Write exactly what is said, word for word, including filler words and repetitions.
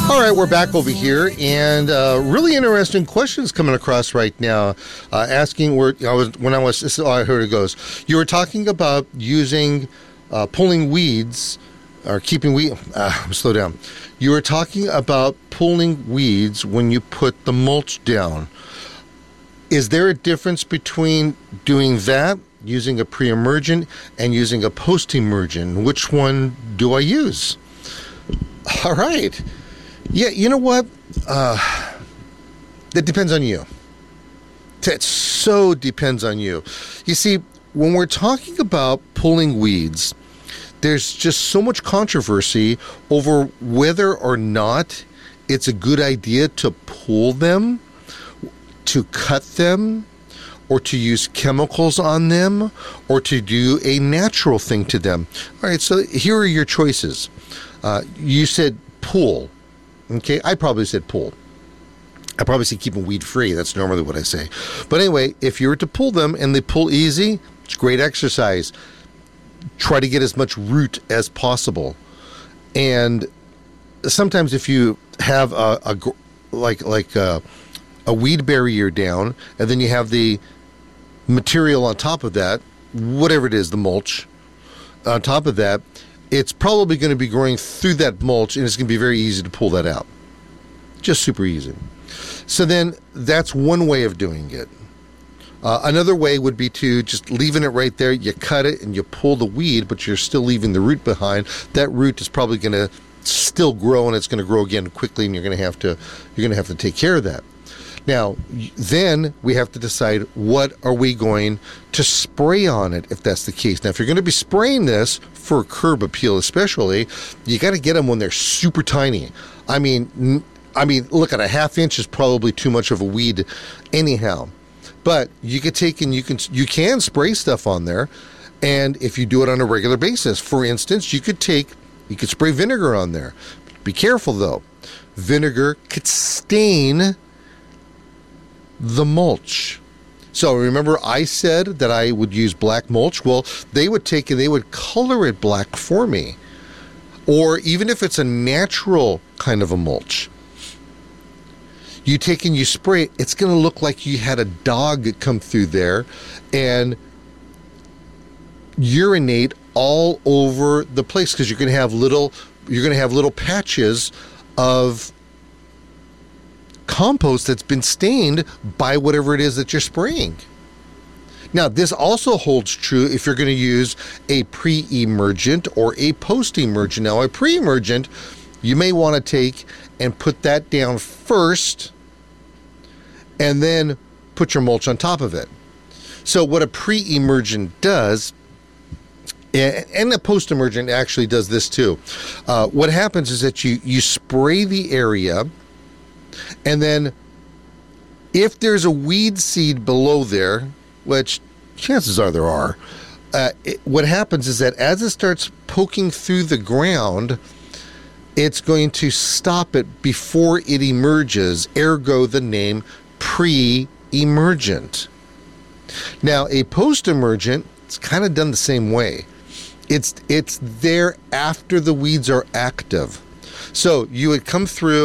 All right, we're back over here, and uh, really interesting questions coming across right now. Uh, asking where I was when I was. This is, oh, here it goes. You were talking about using uh, pulling weeds or keeping weed. Uh, slow down. You were talking about pulling weeds when you put the mulch down. Is there a difference between doing that, using a pre-emergent, and using a post-emergent? Which one do I use? All right. Yeah, you know what? Uh, that depends on you. That so depends on you. You see, when we're talking about pulling weeds, there's just so much controversy over whether or not it's a good idea to pull them, to cut them, or to use chemicals on them, or to do a natural thing to them. All right, so here are your choices. Uh, you said pull. Okay, I probably said pull. I probably say keep them weed free. That's normally what I say. But anyway, if you were to pull them and they pull easy, it's great exercise. Try to get as much root as possible. And sometimes if you have a, a like like a, a weed barrier down, and then you have the material on top of that, whatever it is, the mulch on top of that, it's probably going to be growing through that mulch, and it's going to be very easy to pull that out. Just super easy. So then that's one way of doing it. Uh, another way would be to just leaving it right there. You cut it and you pull the weed, but you're still leaving the root behind. That root is probably going to still grow, and it's going to grow again quickly, and you're going to have to you're going to have to take care of that. Now, then we have to decide what are we going to spray on it if that's the case. Now, if you're going to be spraying this for curb appeal especially, you got to get them when they're super tiny. I mean, I mean, look, at a half inch is probably too much of a weed anyhow. But you could take and you can you can spray stuff on there, and if you do it on a regular basis, for instance, you could take you could spray vinegar on there. Be careful though, vinegar could stain the mulch. So remember I said that I would use black mulch? Well, they would take and they would color it black for me. Or even if it's a natural kind of a mulch, you take and you spray it, it's going to look like you had a dog come through there and urinate all over the place, because you're going to have little you're going to have little patches of compost that's been stained by whatever it is that you're spraying. Now, this also holds true if you're going to use a pre-emergent or a post-emergent. Now, a pre-emergent, you may want to take and put that down first and then put your mulch on top of it. So what a pre-emergent does, and the post-emergent actually does this too, uh, what happens is that you, you spray the area, and then if there's a weed seed below there, which chances are there are, uh, it, what happens is that as it starts poking through the ground, it's going to stop it before it emerges, ergo the name pre-emergent. Now, a post-emergent, it's kind of done the same way. It's, it's there after the weeds are active. So you would come through